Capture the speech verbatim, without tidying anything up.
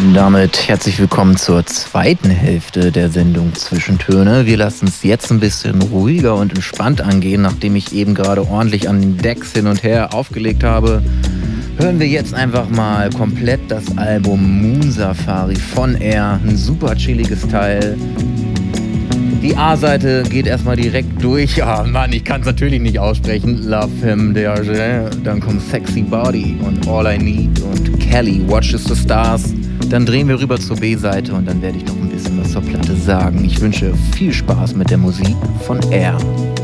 Damit herzlich willkommen zur zweiten Hälfte der Sendung Zwischentöne. Wir lassen es jetzt ein bisschen ruhiger und entspannt angehen, nachdem ich eben gerade ordentlich an den Decks hin und her aufgelegt habe. Hören wir jetzt einfach mal komplett das Album Moon Safari von Air. Ein super chilliges Teil. Die A-Seite geht erstmal direkt durch. Ah Mann, ich kann es natürlich nicht aussprechen. Love Him, Dearge. Dann kommt Sexy Body und All I Need und Kelly, Watches the Stars. Dann drehen wir rüber zur B-Seite und dann werde ich noch ein bisschen was zur Platte sagen. Ich wünsche viel Spaß mit der Musik von Air.